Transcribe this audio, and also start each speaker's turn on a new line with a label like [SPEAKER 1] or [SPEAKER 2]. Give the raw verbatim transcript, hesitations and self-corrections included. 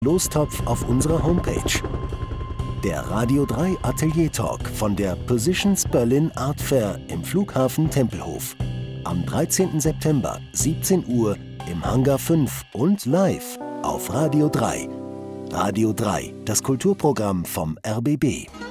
[SPEAKER 1] Lostopf auf unserer Homepage. Der Radio drei Atelier Talk von der Positions Berlin Art Fair im Flughafen Tempelhof. Am dreizehnten September, siebzehn Uhr im Hangar fünf und live auf Radio drei. Radio drei, das Kulturprogramm vom R B B.